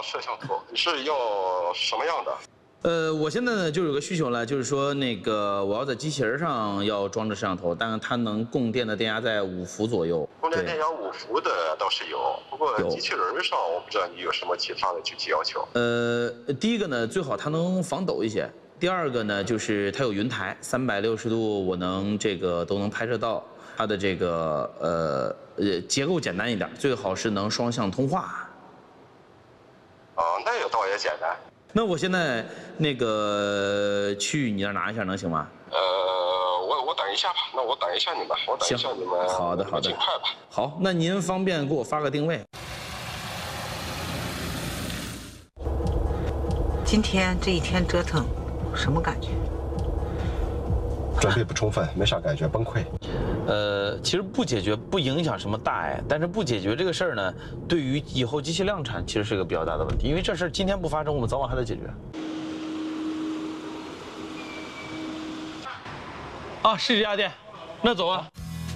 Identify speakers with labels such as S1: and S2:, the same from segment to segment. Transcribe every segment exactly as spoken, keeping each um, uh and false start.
S1: 摄像头，是要什么样的？
S2: 呃，我现在呢就有个需求了，就是说那个我要在机器人上要装置摄像头，但是它能供电的电压在五伏左右。
S1: 供电电压五伏的倒是有，不过机器人上我不知道你有什么其他的具体要求。
S2: 呃，第一个呢，最好它能防抖一些；第二个呢，就是它有云台，三百六十度我能这个都能拍摄到。它的这个呃呃结构简单一点，最好是能双向通话。
S1: 哦，那个倒也简单。
S2: 那我现在那个去你那儿拿一下能行吗？
S1: 呃，我我等一下吧，那我等一下你们，我等一下你们。
S2: 好的好的，
S1: 尽快吧。
S2: 好，那您方便给我发个定位。
S3: 今天这一天折腾，什么感觉？
S1: 准备不充分，没啥感觉，崩溃。
S2: 呃，其实不解决不影响什么大碍，但是不解决这个事儿呢，对于以后机器量产其实是个比较大的问题，因为这事儿今天不发生，我们早晚还得解决。啊，是这家店，那走啊。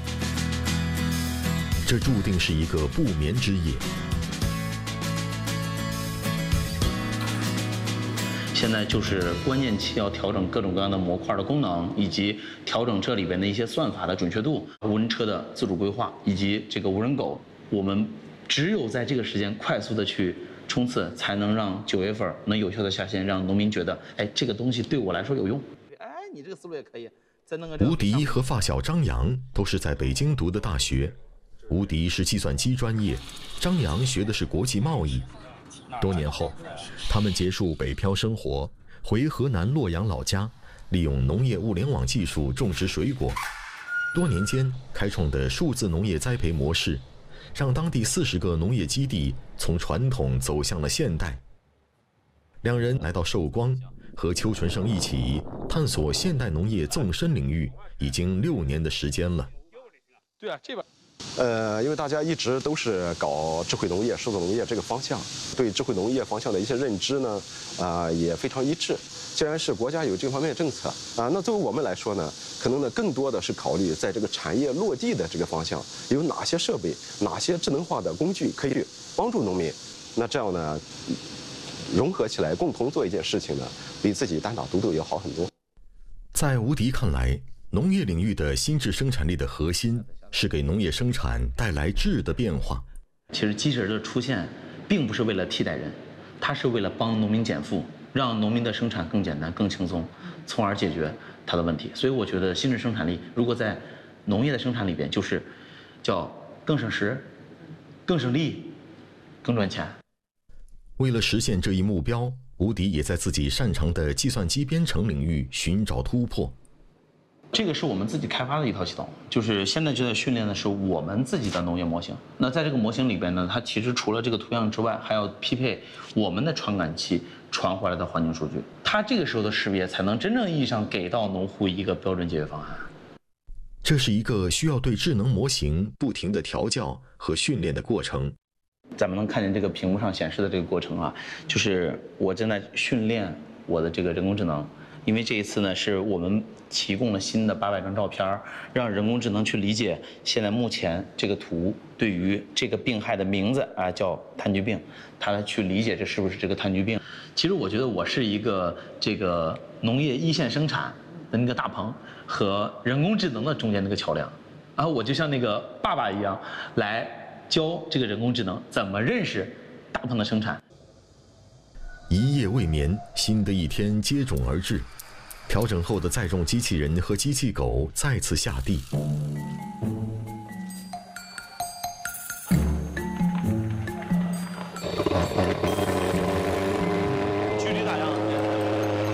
S4: 这注定是一个不眠之夜。
S2: 现在就是关键期要调整各种各样的模块的功能，以及调整这里边的一些算法的准确度、无人车的自主规划，以及这个无人狗。我们只有在这个时间快速的去冲刺，才能让九月份能有效的下线，让农民觉得，哎，这个东西对我来说有用。哎，你这个思路也可以。再弄个。
S4: 吴迪和发小张扬都是在北京读的大学，吴迪是计算机专业，张扬学的是国际贸易。多年后，他们结束北漂生活，回河南洛阳老家，利用农业物联网技术种植水果。多年间开创的数字农业栽培模式，让当地四十个农业基地从传统走向了现代。两人来到寿光，和邱纯生一起探索现代农业纵深领域，已经六年的时间了。
S2: 对啊，这边。
S1: 呃，因为大家一直都是搞智慧农业、数字农业这个方向，对智慧农业方向的一些认知呢，啊、呃、也非常一致。既然是国家有这方面的政策啊、呃，那作为我们来说呢，可能呢更多的是考虑在这个产业落地的这个方向，有哪些设备、哪些智能化的工具可以帮助农民。那这样呢，融合起来共同做一件事情呢，比自己单打独斗要好很多。
S4: 在吴迪看来，农业领域的新质生产力的核心是给农业生产带来质的变化。
S2: 其实机器人的出现并不是为了替代人，它是为了帮农民减负，让农民的生产更简单、更轻松，从而解决它的问题。所以我觉得新质生产力如果在农业的生产里边，就是叫更省时、更省力、更赚钱。
S4: 为了实现这一目标，吴迪也在自己擅长的计算机编程领域寻找突破。
S2: 这个是我们自己开发的一套系统，就是现在就在训练的是我们自己的农业模型。那在这个模型里边呢，它其实除了这个图样之外，还要匹配我们的传感器传回来的环境数据。它这个时候的识别才能真正意义上给到农户一个标准解决方案。
S4: 这是一个需要对智能模型不停的调教和训练的过程。
S2: 咱们能看见这个屏幕上显示的这个过程啊，就是我正在训练我的这个人工智能。因为这一次呢，是我们提供了新的八百张照片，让人工智能去理解现在目前这个图对于这个病害的名字啊，叫炭疽病，它来去理解这是不是这个炭疽病。其实我觉得我是一个这个农业一线生产的那个大棚和人工智能的中间那个桥梁，啊，我就像那个爸爸一样，来教这个人工智能怎么认识大棚的生产。
S4: 一夜未眠，新的一天接踵而至。调整后的载重机器人和机器狗再次下地。